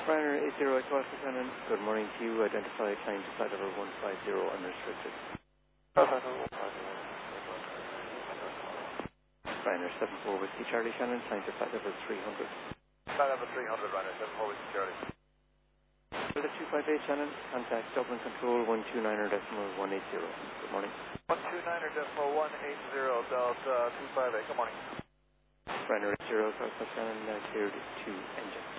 Ryanair 80 at Glasgow Cannon. Good morning to you. Identify climb to flight level 150 unrestricted. Ryanair 74 Whiskey Charlie Shannon, climb to flight level 300. Flight level 300, Ryanair 74 Whiskey Charlie. Delta 258 Shannon, contact Dublin Control 129.180. Good morning. 129.180, Delta 258, good morning. Ryanair 80 Glasgow Cannon, cleared to engine.